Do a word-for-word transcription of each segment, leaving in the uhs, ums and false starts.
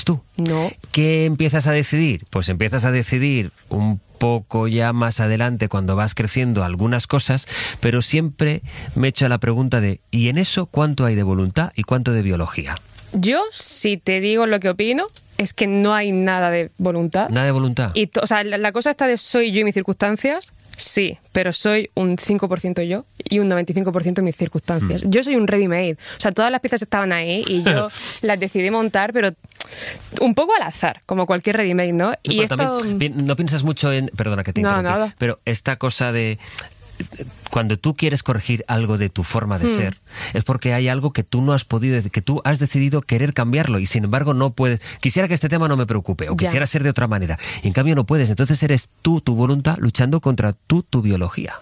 tú. No. ¿Qué empiezas a decidir? Pues empiezas a decidir un poco ya más adelante cuando vas creciendo algunas cosas, pero siempre me echo a la pregunta de ¿y en eso cuánto hay de voluntad y cuánto de biología? Yo, si te digo lo que opino, es que no hay nada de voluntad. Nada de voluntad. Y to- o sea, la, la cosa está de soy yo y mis circunstancias, sí, pero soy un cinco por ciento yo y un noventa y cinco por ciento mis circunstancias. Mm. Yo soy un ready-made. O sea, todas las piezas estaban ahí y yo las decidí montar, pero un poco al azar, como cualquier ready-made, ¿no? No, y esto... también, no piensas mucho en... Perdona que te interrumpí. No, nada. Pero esta cosa de... Cuando tú quieres corregir algo de tu forma de hmm. ser, es porque hay algo que tú no has podido, que tú has decidido querer cambiarlo y sin embargo no puedes. Quisiera que este tema no me preocupe o ya. Quisiera ser de otra manera. Y en cambio no puedes. Entonces eres tú, tu voluntad, luchando contra tú, tu biología.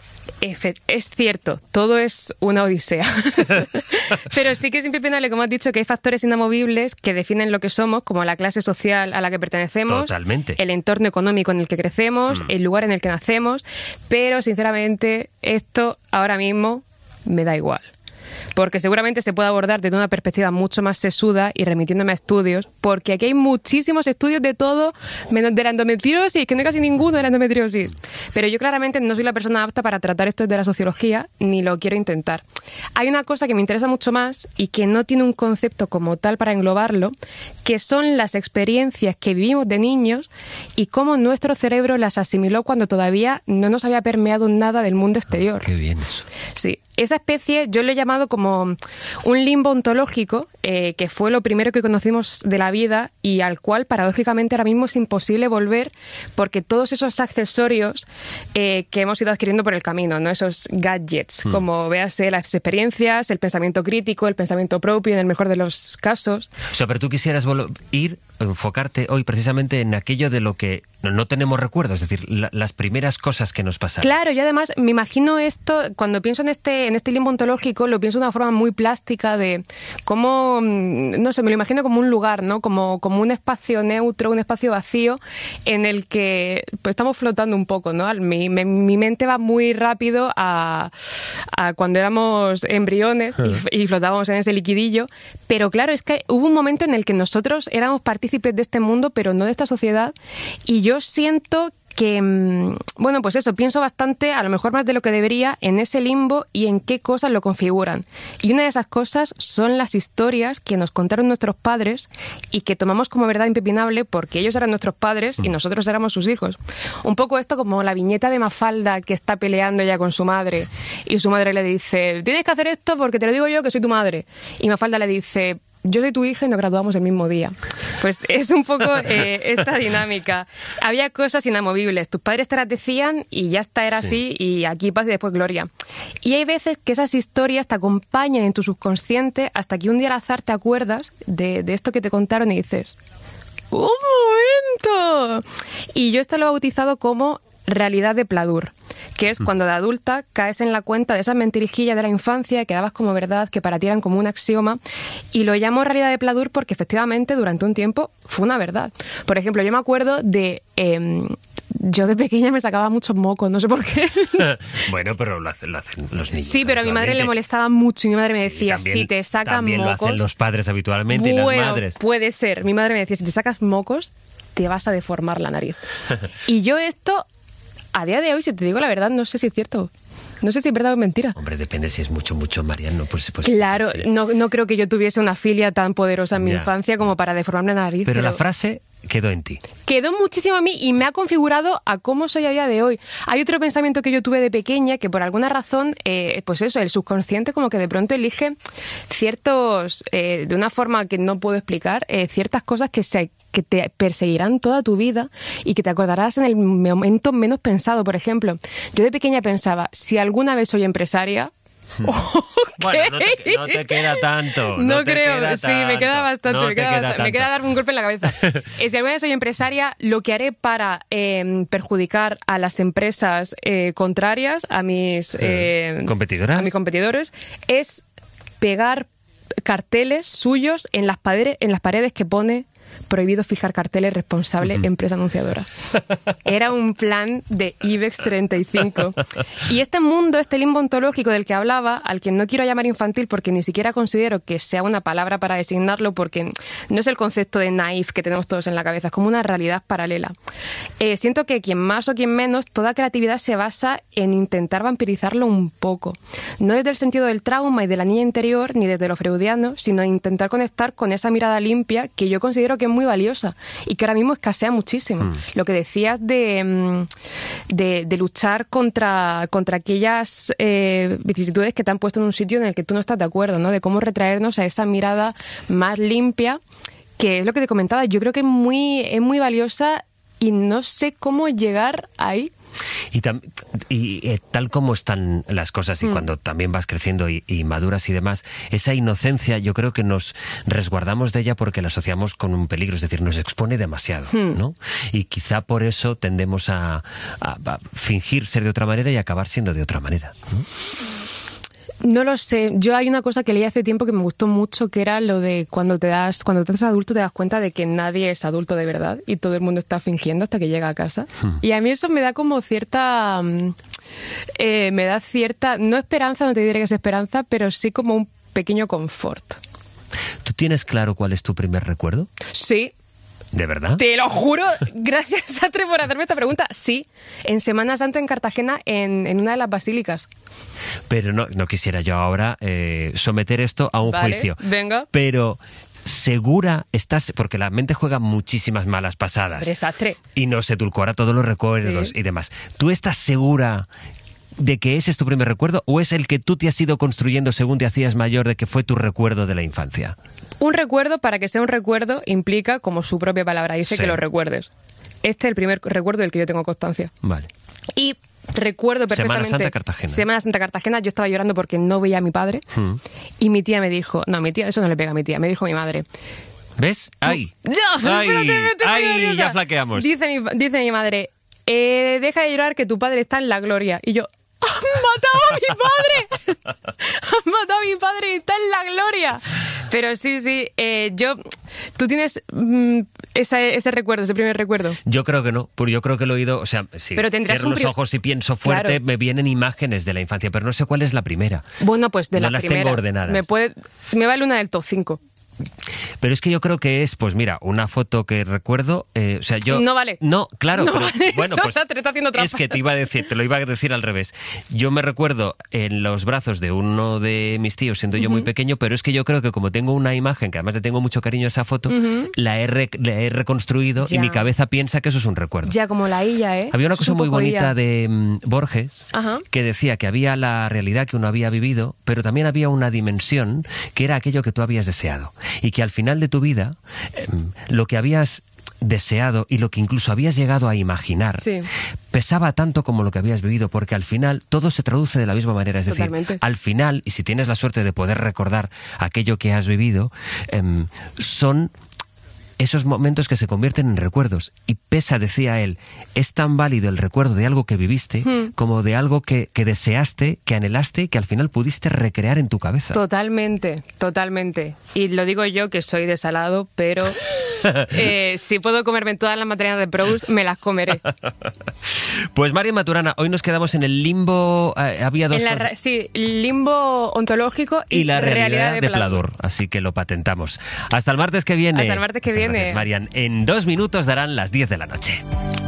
Es cierto, todo es una odisea. Pero sí que es impepinable, como has dicho, que hay factores inamovibles que definen lo que somos, como la clase social a la que pertenecemos, Totalmente. El entorno económico en el que crecemos, mm. el lugar en el que nacemos, pero sinceramente esto ahora mismo me da igual. Porque seguramente se puede abordar desde una perspectiva mucho más sesuda y remitiéndome a estudios, porque aquí hay muchísimos estudios de todo, menos de la endometriosis, que no hay casi ninguno de la endometriosis. Pero yo claramente no soy la persona apta para tratar esto desde la sociología, ni lo quiero intentar. Hay una cosa que me interesa mucho más y que no tiene un concepto como tal para englobarlo, que son las experiencias que vivimos de niños y cómo nuestro cerebro las asimiló cuando todavía no nos había permeado nada del mundo exterior. Oh, qué bien eso. Sí. Esa especie yo lo he llamado como un limbo ontológico, eh, que fue lo primero que conocimos de la vida y al cual paradójicamente ahora mismo es imposible volver porque todos esos accesorios eh, que hemos ido adquiriendo por el camino, ¿no? Esos gadgets, mm. como véase las experiencias, el pensamiento crítico, el pensamiento propio en el mejor de los casos. O sea, pero tú quisieras ir, enfocarte hoy precisamente en aquello de lo que no, no tenemos recuerdos, es decir, la, las primeras cosas que nos pasaron. Claro, yo además me imagino esto, cuando pienso en este, en este limbo ontológico, lo pienso de una forma muy plástica de cómo, no sé, me lo imagino como un lugar, ¿no? Como, como un espacio neutro, un espacio vacío en el que pues, estamos flotando un poco, ¿no? Mi, mi, mi mente va muy rápido a, a cuando éramos embriones y, y flotábamos en ese liquidillo, pero claro, es que hubo un momento en el que nosotros éramos partícipes de este mundo, pero no de esta sociedad, y yo siento que, bueno, pues eso, pienso bastante, a lo mejor más de lo que debería, en ese limbo y en qué cosas lo configuran. Y una de esas cosas son las historias que nos contaron nuestros padres y que tomamos como verdad impepinable porque ellos eran nuestros padres y nosotros éramos sus hijos. Un poco esto como la viñeta de Mafalda que está peleando ya con su madre y su madre le dice, tienes que hacer esto porque te lo digo yo que soy tu madre. Y Mafalda le dice, yo soy tu hija y nos graduamos el mismo día. Pues es un poco eh, esta dinámica. Había cosas inamovibles. Tus padres te las decían y ya está, era sí. así, y aquí paz y después gloria. Y hay veces que esas historias te acompañan en tu subconsciente hasta que un día al azar te acuerdas de, de esto que te contaron y dices, ¡un momento! Y yo esto lo he bautizado como realidad de pladur, que es cuando de adulta caes en la cuenta de esas mentirijillas de la infancia que dabas como verdad, que para ti eran como un axioma, y lo llamo realidad de pladur porque efectivamente durante un tiempo fue una verdad. Por ejemplo, yo me acuerdo de... Eh, yo de pequeña me sacaba muchos mocos, no sé por qué. Bueno, pero lo hacen, lo hacen los niños. Sí, pero a mi madre le molestaba mucho y mi madre me decía, sí, también, si te sacan también mocos... También lo hacen los padres habitualmente bueno, y las madres. Puede ser. Mi madre me decía, si te sacas mocos, te vas a deformar la nariz. Y yo esto... A día de hoy, si te digo la verdad, no sé si es cierto. No sé si es verdad o mentira. Hombre, depende si es mucho, mucho, Mariano. Pues, pues, claro, sí, sí. No, no creo que yo tuviese una filia tan poderosa en mi ya. infancia como para deformarme la nariz. Pero, pero la frase quedó en ti. Quedó muchísimo en mí y me ha configurado a cómo soy a día de hoy. Hay otro pensamiento que yo tuve de pequeña que por alguna razón, eh, pues eso, el subconsciente como que de pronto elige ciertos, eh, de una forma que no puedo explicar, eh, ciertas cosas que se que te perseguirán toda tu vida y que te acordarás en el momento menos pensado. Por ejemplo, yo de pequeña pensaba, si alguna vez soy empresaria... Okay. Bueno, no te, no te queda tanto. No, no te creo, queda sí, tanto, me queda bastante. No me, queda queda bastante me queda darme un golpe en la cabeza. eh, si alguna vez soy empresaria, lo que haré para eh, perjudicar a las empresas eh, contrarias, a mis... Eh, ¿Competidoras? A mis competidores, es pegar carteles suyos en las paredes, en las paredes que pone prohibido fijar carteles, responsable, uh-huh. empresa anunciadora. Era un plan de IBEX treinta y cinco. Y este mundo, este limbo ontológico del que hablaba, al que no quiero llamar infantil porque ni siquiera considero que sea una palabra para designarlo, porque no es el concepto de naif que tenemos todos en la cabeza, es como una realidad paralela. Eh, siento que quien más o quien menos, toda creatividad se basa en intentar vampirizarlo un poco. No desde el sentido del trauma y de la niña interior, ni desde lo freudiano, sino intentar conectar con esa mirada limpia que yo considero que es muy valiosa y que ahora mismo escasea muchísimo. Mm. Lo que decías de, de, de luchar contra, contra aquellas eh, vicisitudes que te han puesto en un sitio en el que tú no estás de acuerdo, ¿no? De cómo retraernos a esa mirada más limpia, que es lo que te comentaba. Yo creo que es muy, es muy valiosa y no sé cómo llegar ahí. Y, tam, y eh, tal como están las cosas y mm. cuando también vas creciendo y, y maduras y demás, esa inocencia yo creo que nos resguardamos de ella porque la asociamos con un peligro, es decir, nos expone demasiado, mm. ¿no? Y quizá por eso tendemos a, a, a fingir ser de otra manera y acabar siendo de otra manera, ¿no? No lo sé. Yo hay una cosa que leí hace tiempo que me gustó mucho, que era lo de cuando te das, cuando te haces adulto te das cuenta de que nadie es adulto de verdad y todo el mundo está fingiendo hasta que llega a casa. Hmm. Y a mí eso me da como cierta, eh, me da cierta, no esperanza, no te diré que es esperanza, pero sí como un pequeño confort. ¿Tú tienes claro cuál es tu primer recuerdo? Sí. ¿De verdad? Te lo juro, gracias a Tre por hacerme esta pregunta. Sí, en Semana Santa en Cartagena, en, en una de las basílicas. Pero no, no quisiera yo ahora eh, someter esto a un vale, juicio. Venga. Pero segura estás, porque la mente juega muchísimas malas pasadas. Desastre. Y nos edulcora todos los recuerdos sí. y demás. ¿Tú estás segura de que ese es tu primer recuerdo o es el que tú te has ido construyendo según te hacías mayor de que fue tu recuerdo de la infancia? Un recuerdo, para que sea un recuerdo, implica, como su propia palabra dice, sí. que lo recuerdes. Este es el primer recuerdo del que yo tengo constancia. Vale. Y recuerdo perfectamente... Semana Santa Cartagena. Semana Santa Cartagena, yo estaba llorando porque no veía a mi padre. Hmm. Y mi tía me dijo... No, mi tía, eso no le pega a mi tía. Me dijo mi madre... ¿Ves? ¡Ay! ¡Ya! ¡Ay! Espérate, ¡Ay! Ya flaqueamos. Dice mi, dice mi madre... Eh, deja de llorar que tu padre está en la gloria. Y yo... ¡Han matado a mi padre! ¡Han matado a mi padre y está en la gloria! Pero sí, sí, eh, yo... ¿Tú tienes mm, ese, ese recuerdo, ese primer recuerdo? Yo creo que no, porque yo creo que lo he oído... O sea, si pero cierro los ojos y pienso fuerte, claro. me vienen imágenes de la infancia, pero no sé cuál es la primera. Bueno, pues de no las las primeras. tengo ordenadas. Me, puede, me vale una del top cinco. Pero es que yo creo que es, pues mira, una foto que recuerdo, eh, o sea, yo... No vale. No, claro. No pero, vale. Bueno, Eso, pues, o sea, te está haciendo trampa. es que te iba a decir, te lo iba a decir al revés. Yo me recuerdo en los brazos de uno de mis tíos, siendo yo uh-huh. muy pequeño, pero es que yo creo que como tengo una imagen, que además le tengo mucho cariño a esa foto, uh-huh. la, he re, la he reconstruido ya. Y mi cabeza piensa que eso es un recuerdo. Ya, como la Illa, ¿eh? Había una cosa un muy bonita illa. de um, Borges, uh-huh. que decía que había la realidad que uno había vivido, pero también había una dimensión que era aquello que tú habías deseado. Y que al final de tu vida, eh, lo que habías deseado y lo que incluso habías llegado a imaginar sí. pesaba tanto como lo que habías vivido, porque al final todo se traduce de la misma manera. Es Totalmente. decir, al final, y si tienes la suerte de poder recordar aquello que has vivido, eh, son esos momentos que se convierten en recuerdos. Y pesa, decía él, es tan válido el recuerdo de algo que viviste hmm. como de algo que, que deseaste, que anhelaste y que al final pudiste recrear en tu cabeza. Totalmente, totalmente. Y lo digo yo, que soy de salado, pero eh, si puedo comerme todas las materias de Proust, me las comeré. Pues Marian Maturana, hoy nos quedamos en el limbo... Eh, había dos en la, cosas. Sí, limbo ontológico y, y la realidad, realidad de, de Pladur. Pladur. Así que lo patentamos. Hasta el martes que viene. Hasta el martes que Muchas viene. Gracias, Marian. En dos minutos darán las diez de la noche.